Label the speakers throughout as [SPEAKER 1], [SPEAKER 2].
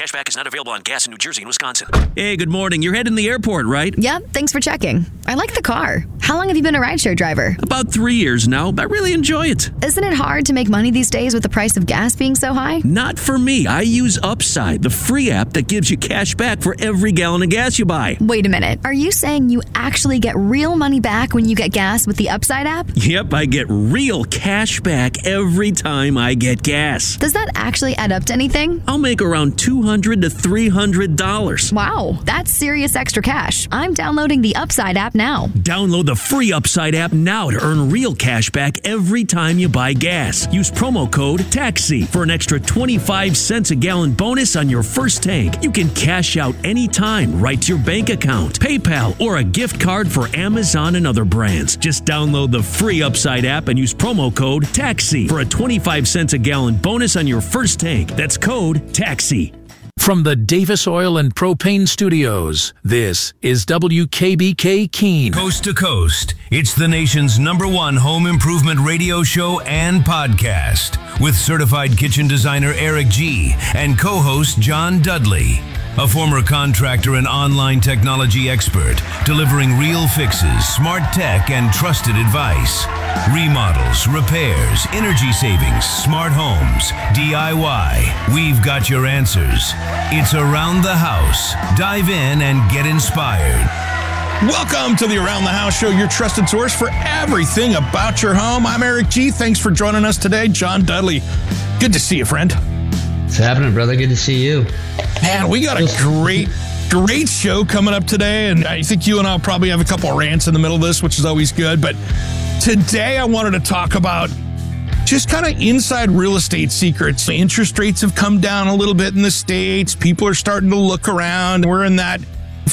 [SPEAKER 1] Cashback is not available on gas in New Jersey and Wisconsin.
[SPEAKER 2] Hey, good morning. You're heading to the airport, right?
[SPEAKER 3] Yep, thanks for checking. I like the car. How long have you been a rideshare driver?
[SPEAKER 2] About 3 years now. I really enjoy it.
[SPEAKER 3] Isn't it hard to make money these days with the price of gas being so high?
[SPEAKER 2] Not for me. I use Upside, the free app that gives you cash back for every gallon of gas you buy.
[SPEAKER 3] Wait a minute. Are you saying you actually get real money back when you get gas with the Upside app?
[SPEAKER 2] Yep, I get real cash back every time I get gas.
[SPEAKER 3] Does that actually add up to anything?
[SPEAKER 2] I'll make around $200 to $300.
[SPEAKER 3] Wow, that's serious extra cash. I'm downloading the Upside app now.
[SPEAKER 2] Download the free Upside app now to earn real cash back every time you buy gas. Use promo code TAXI for an extra 25 cents a gallon bonus on your first tank. You can cash out anytime right to your bank account, PayPal, or a gift card for Amazon and other brands. Just download the free Upside app and use promo code TAXI for a 25 cents a gallon bonus on your first tank. That's code TAXI.
[SPEAKER 4] From the Davis Oil and Propane Studios, this is WKBK Keene.
[SPEAKER 5] Coast to coast, it's the nation's #1 home improvement radio show and podcast with certified kitchen designer Eric G. and co-host John Dudley. A former contractor and online technology expert, delivering real fixes, smart tech, and trusted advice. Remodels, repairs, energy savings, smart homes, DIY. We've got your answers. It's Around the House. Dive in and get inspired.
[SPEAKER 6] Welcome to the Around the House show, your trusted source for everything about your home. I'm Eric G. Thanks for joining us today. John Dudley. Good to see you, friend.
[SPEAKER 7] What's happening, brother? Good to see you.
[SPEAKER 6] Man, we got a great show coming up today, and I think you and I'll probably have a couple of rants in the middle of this, which is always good. But today I wanted to talk about just kind of inside real estate secrets. Interest rates have come down a little bit in the States. People are starting to look around. We're in that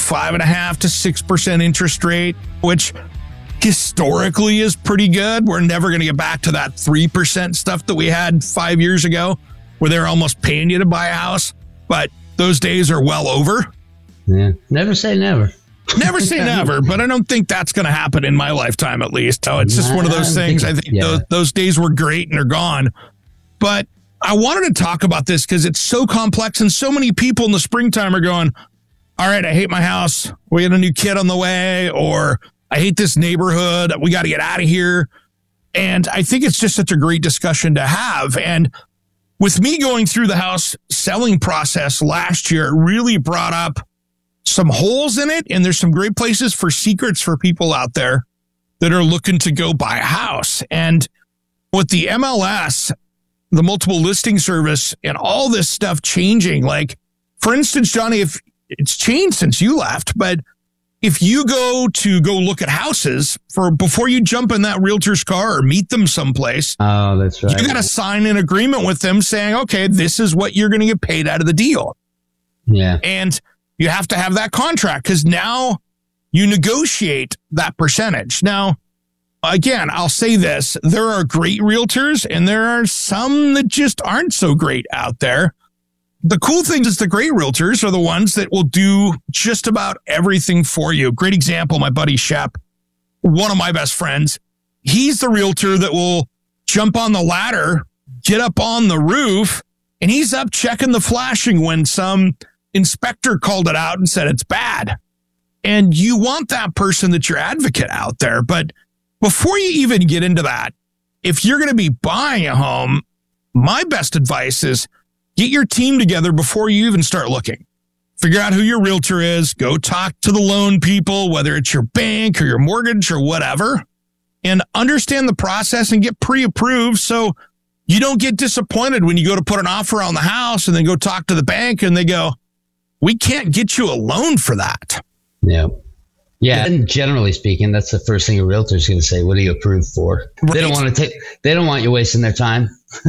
[SPEAKER 6] 5.5% to 6% interest rate, which historically is pretty good. We're never going to get back to that 3% stuff that we had 5 years ago, where they're almost paying you to buy a house. But those days are well over.
[SPEAKER 7] Yeah, never say never.
[SPEAKER 6] Never say never, but I don't think that's going to happen in my lifetime, at least. So it's just one of those things. I think those days were great and are gone. But I wanted to talk about this because it's so complex, and so many people in the springtime are going, all right, I hate my house. We had a new kid on the way, or I hate this neighborhood. We got to get out of here. And I think it's just such a great discussion to have. And with me going through the house selling process last year, it really brought up some holes in it. And there's some great places for secrets for people out there that are looking to go buy a house. And with the MLS, the multiple listing service, and all this stuff changing, like, for instance, Johnny, if it's changed since you left, but if you go look at houses before you jump in that realtor's car or meet them someplace,
[SPEAKER 7] oh, that's right,
[SPEAKER 6] you got to sign an agreement with them saying, okay, this is what you're going to get paid out of the deal.
[SPEAKER 7] Yeah.
[SPEAKER 6] And you have to have that contract because now you negotiate that percentage. Now, again, I'll say this. There are great realtors and there are some that just aren't so great out there. The cool thing is the great realtors are the ones that will do just about everything for you. Great example, my buddy Shep, one of my best friends. He's the realtor that will jump on the ladder, get up on the roof, and he's up checking the flashing when some inspector called it out and said it's bad. And you want that person that's your advocate out there. But before you even get into that, if you're going to be buying a home, my best advice is get your team together before you even start looking. Figure out who your realtor is. Go talk to the loan people, whether it's your bank or your mortgage or whatever, and understand the process and get pre-approved so you don't get disappointed when you go to put an offer on the house and then go talk to the bank and they go, we can't get you a loan for that.
[SPEAKER 7] Yeah. Yeah. And generally speaking, that's the first thing a realtor is going to say. What are you approved for? Right. They don't want you wasting their time.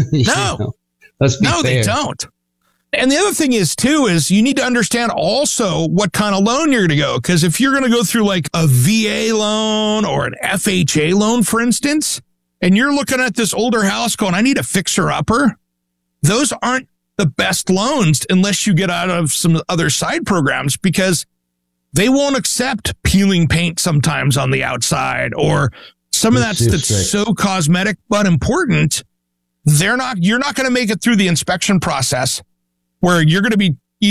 [SPEAKER 6] No.
[SPEAKER 7] Let's be fair.
[SPEAKER 6] They don't. And the other thing is, too, is you need to understand also what kind of loan you're going to go. Because if you're going to go through like a VA loan or an FHA loan, for instance, and you're looking at this older house going, I need a fixer-upper, those aren't the best loans unless you get out of some other side programs because they won't accept peeling paint sometimes on the outside or some of that's so cosmetic but important. You're not going to make it through the inspection process where you're going to be